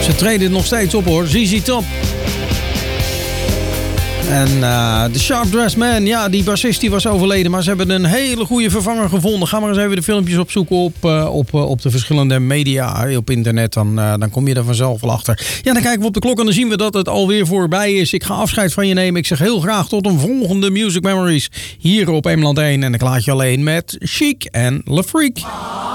Ze treden nog steeds op hoor, ZZ Top. En de Sharp Dressed Man, ja, die bassist die was overleden, maar ze hebben een hele goede vervanger gevonden. Ga maar eens even de filmpjes opzoeken op de verschillende media op internet. Dan kom je er vanzelf wel achter. Ja, dan kijken we op de klok en dan zien we dat het alweer voorbij is. Ik ga afscheid van je nemen. Ik zeg heel graag tot een volgende Music Memories hier op Eemland 1. En ik laat je alleen met Chic en Le Freak.